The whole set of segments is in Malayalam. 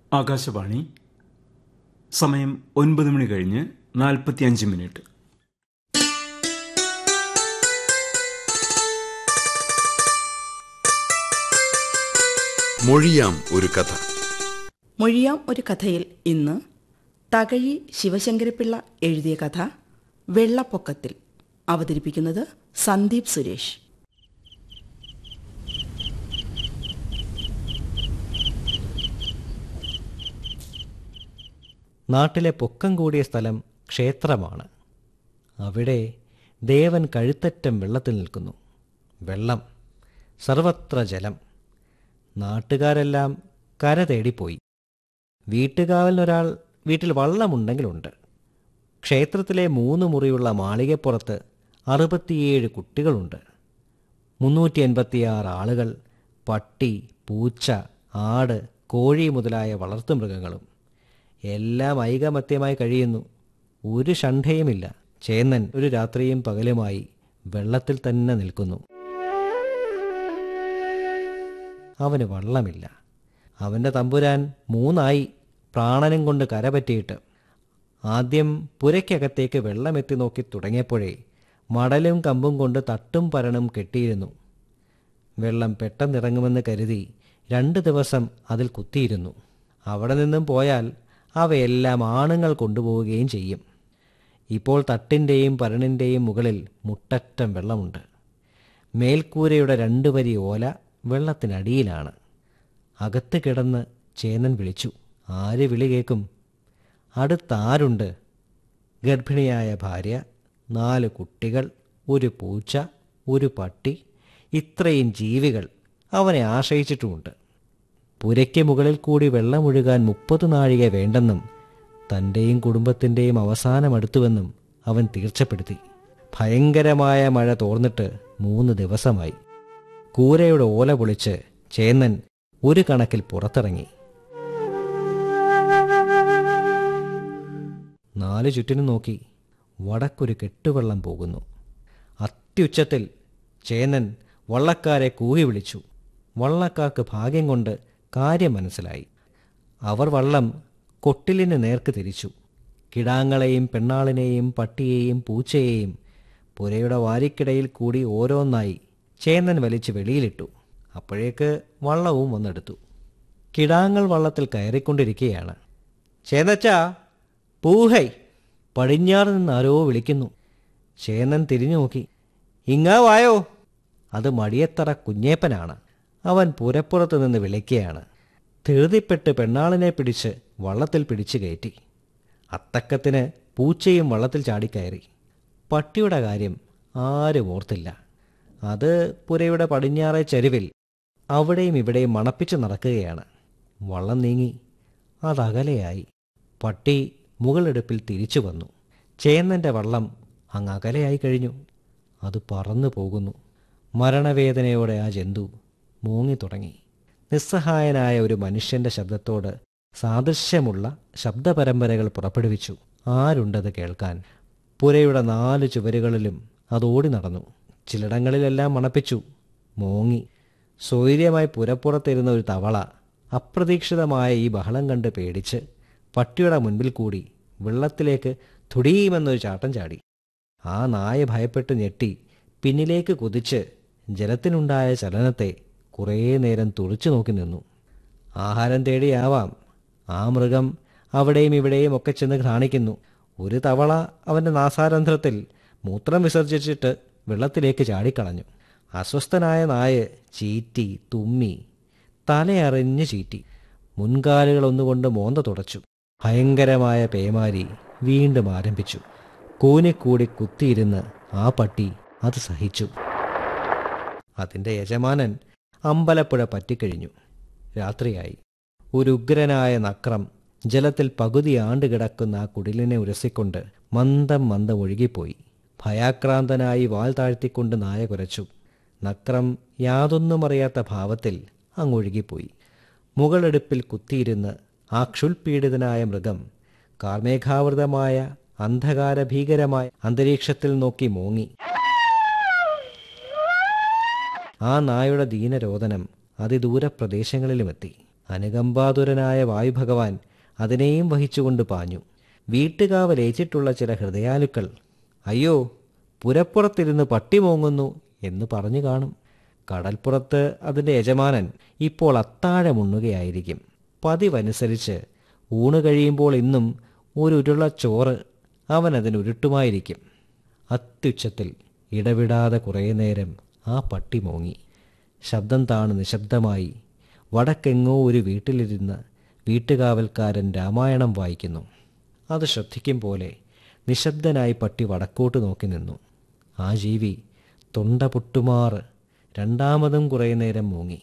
ആകാശവാണി. സമയം 9 മണി കഴിഞ്ഞ് 45 മിനിറ്റ്. മൊഴിയാം ഒരു കഥ. മൊഴിയാം ഒരു കഥയിൽ ഇന്ന് തകഴി ശിവശങ്കരപ്പിള്ള എഴുതിയ കഥ വെള്ളപ്പൊക്കത്തിൽ. അവതരിപ്പിക്കുന്നത് സന്ദീപ് സുരേഷ്. നാട്ടിലെ പൊക്കം കൂടിയ സ്ഥലം ക്ഷേത്രമാണ്. അവിടെ ദേവൻ കഴുത്തറ്റം വെള്ളത്തിൽ നിൽക്കുന്നു. വെള്ളം, സർവത്ര ജലം. നാട്ടുകാരെല്ലാം കര തേടിപ്പോയി. വീട്ടുകാവലിനൊരാൾ വീട്ടിൽ വള്ളമുണ്ടെങ്കിലുണ്ട്. ക്ഷേത്രത്തിലെ 3 മുറിയുള്ള മാളികപ്പുറത്ത് 67 കുട്ടികളുണ്ട്. 386 ആളുകൾ, പട്ടി, പൂച്ച, ആട്, കോഴി മുതലായ വളർത്തുമൃഗങ്ങളും. എല്ലാം ഐകമത്യമായി കഴിയുന്നു. ഒരു ഷണ്ഠയുമില്ല. ചേന്നൻ ഒരു രാത്രിയും പകലുമായി വെള്ളത്തിൽ തന്നെ നിൽക്കുന്നു. അവന് വള്ളമില്ല. അവൻ്റെ തമ്പുരാൻ 3 പ്രാണനും കൊണ്ട് കരപറ്റിയിട്ട്. ആദ്യം പുരയ്ക്കകത്തേക്ക് വെള്ളമെത്തി നോക്കി തുടങ്ങിയപ്പോഴേ മടലും കമ്പും കൊണ്ട് തട്ടും പരണും കെട്ടിയിരുന്നു. വെള്ളം പെട്ടെന്നിറങ്ങുമെന്ന് കരുതി 2 ദിവസം അതിൽ കുത്തിയിരുന്നു. അവിടെ നിന്നും പോയാൽ അവയെല്ലാം ആണുങ്ങൾ കൊണ്ടുപോവുകയും ചെയ്യും. ഇപ്പോൾ തട്ടിൻ്റെയും പരണിൻ്റെയും മുകളിൽ മുട്ടറ്റം വെള്ളമുണ്ട്. മേൽക്കൂരയുടെ 2 വരി ഓല വെള്ളത്തിനടിയിലാണ്. അകത്ത് കിടന്ന് ചേന്നൻ വിളിച്ചു. ആര് വിളി കേൾക്കും? അടുത്താരുണ്ട്? ഗർഭിണിയായ ഭാര്യ, 4 കുട്ടികൾ, ഒരു പൂച്ച, ഒരു പട്ടി, ഇത്രയും ജീവികൾ അവനെ ആശ്രയിച്ചിട്ടുമുണ്ട്. പുരയ്ക്ക് മുകളിൽ കൂടി വെള്ളമൊഴുകാൻ 30 നാഴിക വേണ്ടെന്നും തൻ്റെയും കുടുംബത്തിൻ്റെയും അവസാനം അടുത്തുവെന്നും അവൻ തീർച്ചപ്പെടുത്തി. ഭയങ്കരമായ മഴ തോർന്നിട്ട് 3 ദിവസമായി. കൂരയുടെ ഓല പൊളിച്ച് ചേന്നൻ ഒരു കണക്കിൽ പുറത്തിറങ്ങി. 4 ചുറ്റിനും നോക്കി. വടക്കൊരു കെട്ടുവെള്ളം പോകുന്നു. അത്യുച്ചത്തിൽ ചേന്നൻ വള്ളക്കാരെ കൂകി വിളിച്ചു. വള്ളക്കാർക്ക് ഭാഗ്യം കൊണ്ട് കാര്യം മനസ്സിലായി. അവർ വള്ളം കൊട്ടിലിന് നേർക്ക് തിരിച്ചു. കിടാങ്ങളെയും പെണ്ണാളിനെയും പട്ടിയെയും പൂച്ചയെയും പുരയുടെ വാരിക്കിടയിൽ കൂടി ഓരോന്നായി ചേന്നൻ വലിച്ച് വെളിയിലിട്ടു. അപ്പോഴേക്ക് വള്ളവും വന്നെടുത്തു. കിടാങ്ങൾ വള്ളത്തിൽ കയറിക്കൊണ്ടിരിക്കുകയാണ്. ചേന്നച്ചാ, പൂഹൈ! പടിഞ്ഞാറ് നിന്ന് ആരോ വിളിക്കുന്നു. ചേന്നൻ തിരിഞ്ഞു നോക്കി. ഇങ്ങാ വായോ! അത് മടിയത്തറ കുഞ്ഞേപ്പനാണ്. അവൻ പുരപ്പുറത്ത് നിന്ന് വിളിക്കുകയാണ്. ധൃതിപ്പെട്ട് പെണ്ണാളിനെ പിടിച്ച് വള്ളത്തിൽ പിടിച്ചു കയറ്റി. അത്തക്കത്തിന് പൂച്ചയും വള്ളത്തിൽ ചാടിക്കയറി. പട്ടിയുടെ കാര്യം ആരും ഓർത്തില്ല. അത് പുരയുടെ പടിഞ്ഞാറേ ചരിവിൽ അവിടെയും ഇവിടെയും മണപ്പിച്ച് നടക്കുകയാണ്. വള്ളം നീങ്ങി. അതകലെയായി. പട്ടി മുകളെടുപ്പിൽ തിരിച്ചു വന്നു. ചേന്നൻ്റെ വള്ളം അങ്ങ് അകലെയായി കഴിഞ്ഞു. അത് പറന്നു പോകുന്നു. മരണവേദനയോടെ ആ ജന്തു മൂങ്ങി തുടങ്ങി. നിസ്സഹായനായ ഒരു മനുഷ്യൻ്റെ ശബ്ദത്തോട് സാദൃശ്യമുള്ള ശബ്ദപരമ്പരകൾ പുറപ്പെടുവിച്ചു. ആരുണ്ടത് കേൾക്കാൻ? പുരയുടെ 4 ചുവരുകളിലും അതോടി നടന്നു. ചിലയിടങ്ങളിലെല്ലാം മണപ്പിച്ചു. മൂങ്ങി. സ്വൈര്യമായി പുരപ്പുറത്തിരുന്ന ഒരു തവള അപ്രതീക്ഷിതമായ ഈ ബഹളം കണ്ട് പേടിച്ച് പട്ടിയുടെ മുൻപിൽ കൂടി വെള്ളത്തിലേക്ക് തുടിയുമെന്നൊരു ചാട്ടം ചാടി. ആ നായ ഭയപ്പെട്ട് ഞെട്ടി പിന്നിലേക്ക് കുതിച്ച് ജലത്തിനുണ്ടായ ചലനത്തെ കുറേ നേരം തുറിച്ചു നോക്കി നിന്നു. ആഹാരം തേടിയാവാം ആ മൃഗം അവിടെയും ഇവിടെയും ഒക്കെ ചെന്ന് കാണിക്കുന്നു. ഒരു തവള അവൻ്റെ നാസാരന്ധ്രത്തിൽ മൂത്രം വിസർജിച്ചിട്ട് വെള്ളത്തിലേക്ക് ചാടിക്കളഞ്ഞു. അസ്വസ്ഥനായ നായ ചീറ്റി, തുമ്മി, തലയറിഞ്ഞ് ചീറ്റി. മുൻകാലുകളൊന്നുകൊണ്ട് മോന്ത തുടച്ചു. ഭയങ്കരമായ പേമാരി വീണ്ടും ആരംഭിച്ചു. കൂനിക്കൂടി കുത്തിയിരുന്ന് ആ പട്ടി അത് സഹിച്ചു. അതിൻ്റെ യജമാനൻ അമ്പലപ്പുഴ പറ്റിക്കഴിഞ്ഞു. രാത്രിയായി. ഒരു ഉഗ്രനായ നക്രം ജലത്തിൽ പകുതി ആണ്ടുകിടക്കുന്ന ആ കുടിലിനെ ഉരസിക്കൊണ്ട് മന്ദം മന്ദം ഒഴുകിപ്പോയി. ഭയാക്രാന്തനായി വാൽ താഴ്ത്തിക്കൊണ്ട് നായ കുരച്ചു. നക്രം യാതൊന്നും അറിയാത്ത ഭാവത്തിൽ അങ്ങൊഴുകിപ്പോയി. മുകളെടുപ്പിൽ കുത്തിയിരുന്ന് ആ ക്ഷുൽപീഡിതനായ മൃഗം കാർമേഘാവൃതമായ അന്ധകാരഭീകരമായ അന്തരീക്ഷത്തിൽ നോക്കി മൂങ്ങി. ആ നായുടെ ദീനരോദനം അതിദൂര പ്രദേശങ്ങളിലുമെത്തി. അനുകമ്പാതുരനായ വായുഭഗവാൻ അതിനെയും വഹിച്ചുകൊണ്ട് പാഞ്ഞു. വീട്ടുകാവലേച്ചിട്ടുള്ള ചില ഹൃദയാലുക്കൾ അയ്യോ പുരപ്പുറത്തിരുന്ന് പട്ടി മോങ്ങുന്നു എന്ന് പറഞ്ഞു കാണും. കടൽപ്പുറത്ത് അതിൻ്റെ യജമാനൻ ഇപ്പോൾ അത്താഴമുണ്ണുകയായിരിക്കും. പതിവനുസരിച്ച് ഊണ് കഴിയുമ്പോൾ ഇന്നും ഒരു ഉരുള ചോറ് അവൻ അതിനുരുട്ടുമായിരിക്കും. അത്യുച്ചത്തിൽ ഇടവിടാതെ കുറേ നേരം ആ പട്ടി മോങ്ങി. ശബ്ദം താണ് നിശബ്ദമായി വടക്കെങ്ങോ ഒരു വീട്ടിലിരുന്ന് വീട്ടുകാവൽക്കാരൻ രാമായണം വായിക്കുന്നു. അത് ശ്രദ്ധിക്കും പോലെ നിശബ്ദനായി പട്ടി വടക്കോട്ട് നോക്കി നിന്നു. ആ ജീവി തൊണ്ട പൊട്ടുമാറ് രണ്ടാമതും കുറേ നേരം മൂങ്ങി.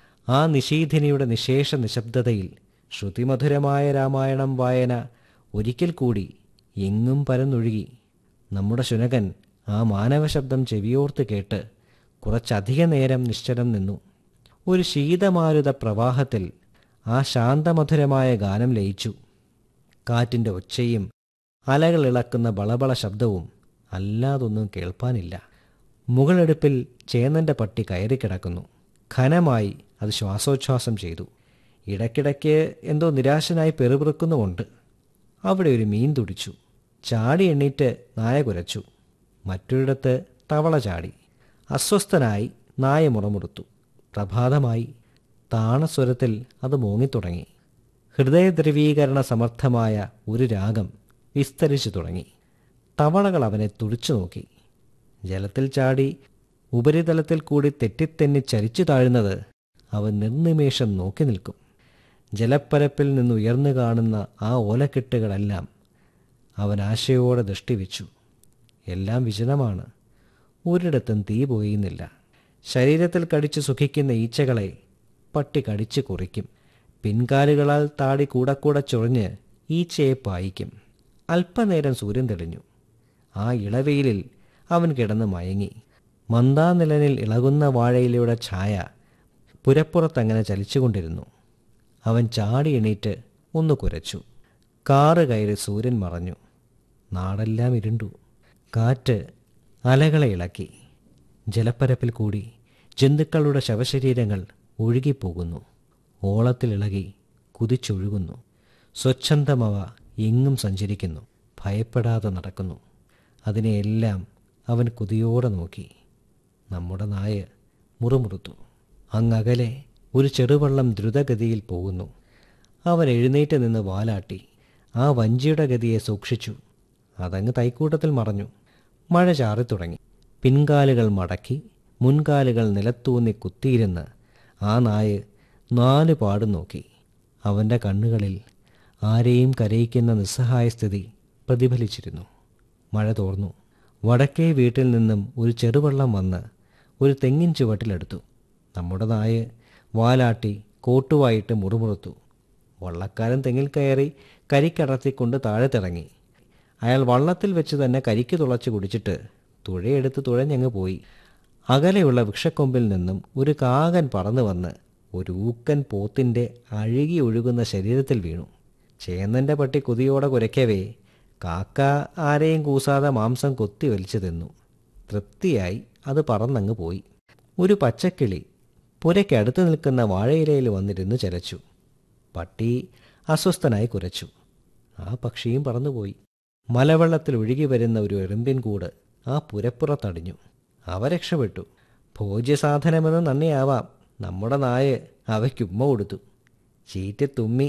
ആ നിശീഥിനിയുടെ നിശേഷ നിശബ്ദതയിൽ ശ്രുതിമധുരമായ രാമായണം വായന ഒരിക്കൽ കൂടി എങ്ങും പരന്നൊഴുകി. നമ്മുടെ ശുനകൻ ആ മാനവശബ്ദം ചെവിയോർത്ത് കേട്ട് കുറച്ചധിക നേരം നിശ്ചലം നിന്നു. ഒരു ശീതമാരുത പ്രവാഹത്തിൽ ആ ശാന്തമധുരമായ ഗാനം ലയിച്ചു. കാറ്റിൻ്റെ ഒച്ചയും അലകളിളക്കുന്ന ബളബള ശബ്ദവും അല്ലാതൊന്നും കേൾപ്പാനില്ല. മുകളെടുപ്പിൽ ചേന്നൻ്റെ പട്ടി കയറിക്കിടക്കുന്നു. ഘനമായി അത് ശ്വാസോച്ഛ്വാസം ചെയ്തു. ഇടയ്ക്കിടയ്ക്ക് എന്തോ നിരാശനായി പെറുപിറുക്കുന്നുമുണ്ട്. അവിടെ ഒരു മീൻ തുടിച്ചു. ചാടി എണ്ണീറ്റ് നായ കുരച്ചു. മറ്റൊരിടത്ത് തവള ചാടി. അസ്വസ്ഥനായി നായ മുറമുറുത്തു. പ്രഭാതമായി. താണസ്വരത്തിൽ അത് മോങ്ങിത്തുടങ്ങി. ഹൃദയദ്രവീകരണ സമർത്ഥമായ ഒരു രാഗം വിസ്തരിച്ചു തുടങ്ങി. തവളകൾ അവനെ തുടിച്ചു നോക്കി. ജലത്തിൽ ചാടി ഉപരിതലത്തിൽ കൂടി തെറ്റിത്തെന്നി ചരിച്ചു താഴുന്നത് അവൻ നിർനിമേഷം നോക്കി നിൽക്കും. ജലപ്പരപ്പിൽ നിന്നുയർന്നു കാണുന്ന ആ ഓലക്കെട്ടുകളെല്ലാം അവൻ ആശയോടെ ദൃഷ്ടിവെച്ചു. എല്ലാം വിജനമാണ്. ഒരിടത്തും തീ പോയുന്നില്ല. ശരീരത്തിൽ കടിച്ചു സുഖിക്കുന്ന ഈച്ചകളെ പട്ടി കടിച്ചു കുറിക്കും. പിൻകാലുകളാൽ താടി കൂടക്കൂടെ ചൊറിഞ്ഞ് ഈച്ചയെ പായിക്കും. അല്പനേരം സൂര്യൻ തെളിഞ്ഞു. ആ ഇളവെയിലിൽ അവൻ കിടന്ന് മയങ്ങി. മന്ദാനിലനിൽ ഇളകുന്ന വാഴയിലയുടെ ഛായ പുരപ്പുറത്തങ്ങനെ ചലിച്ചുകൊണ്ടിരുന്നു. അവൻ ചാടി എണീറ്റ് ഒന്ന് കുരച്ചു. കാറ് കയറി സൂര്യൻ മറഞ്ഞു. നാടെല്ലാം ഇരുണ്ടു. കാറ്റ് അലകളെ ഇളക്കി. ജലപ്പരപ്പിൽ കൂടി ജന്തുക്കളുടെ ശവശരീരങ്ങൾ ഒഴുകിപ്പോകുന്നു. ഓളത്തിലിളകി കുതിച്ചൊഴുകുന്നു. സ്വച്ഛന്തമവ എങ്ങും സഞ്ചരിക്കുന്നു. ഭയപ്പെടാതെ നടക്കുന്നു. അതിനെയെല്ലാം അവൻ കുതിയോടെ നോക്കി. നമ്മുടെ നായ മുറുമുറുത്തു. അങ്ങകലെ ഒരു ചെറുവള്ളം ദ്രുതഗതിയിൽ പോകുന്നു. അവൻ എഴുന്നേറ്റ് നിന്ന് വാലാട്ടി. ആ വഞ്ചിയുടെ ഗതിയെ സൂക്ഷിച്ചു. അതങ്ങ് തൈക്കൂട്ടത്തിൽ മറഞ്ഞു. മഴ ചാറിത്തുടങ്ങി. പിൻകാലുകൾ മടക്കി മുൻകാലുകൾ നിലത്തൂന്നി കുത്തിയിരുന്ന് ആ നായ 4 പാടും നോക്കി. അവൻ്റെ കണ്ണുകളിൽ ആരെയും കരയിക്കുന്ന നിസ്സഹായ സ്ഥിതി പ്രതിഫലിച്ചിരുന്നു. മഴ തോർന്നു. വടക്കേ വീട്ടിൽ നിന്നും ഒരു ചെറുവള്ളം വന്ന് ഒരു തെങ്ങിൻ ചുവട്ടിലെടുത്തു. നമ്മുടെ നായ വാലാട്ടി കോട്ടുവായിട്ട് മുറുമുറുത്തു. വള്ളക്കാരൻ തെങ്ങിൽ കയറി കരിക്കടർത്തിക്കൊണ്ട് താഴത്തിറങ്ങി. അയാൾ വള്ളത്തിൽ വെച്ച് തന്നെ കരിക്ക് തുളച്ച് കുടിച്ചിട്ട് തുഴയെടുത്ത് തുഴഞ്ഞങ്ങ് പോയി. അകലെയുള്ള വൃക്ഷക്കൊമ്പിൽ നിന്നും ഒരു കാകൻ പറന്നു വന്ന് ഒരു ഊക്കൻ പോത്തിൻ്റെ അഴുകി ഒഴുകുന്ന ശരീരത്തിൽ വീണു. ചേന്നൻ്റെ പട്ടി കുതിയോടെ കുരയ്ക്കവേ കാക്ക ആരെയും കൂസാതെ മാംസം കൊത്തി വലിച്ചു തിന്നു. തൃപ്തിയായി അത് പറന്നങ്ങ് പോയി. ഒരു പച്ചക്കിളി പുരയ്ക്കടുത്ത് നിൽക്കുന്ന വാഴയിലയിൽ വന്നിരുന്ന് ചലച്ചു. പട്ടി അസ്വസ്ഥനായി കുരച്ചു. ആ പക്ഷിയും പറന്നുപോയി. മലവെള്ളത്തിൽ ഒഴുകി വരുന്ന ഒരു എറുമ്പിൻ കൂട് ആ പുരപ്പുറത്തടിഞ്ഞു. അവ രക്ഷപ്പെട്ടു. ഭോജ്യസാധനമെന്ന് നന്ദിയാവാം നമ്മുടെ നായ അവയ്ക്കുമ്മ കൊടുത്തു. ചീറ്റി തുമ്മി